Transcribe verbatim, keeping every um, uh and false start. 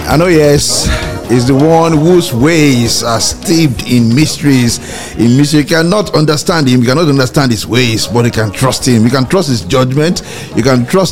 I know, yes, is the one whose ways are steeped in mysteries. In mystery, you cannot understand him, you cannot understand his ways, but you can trust him. You can trust his judgment, you can trust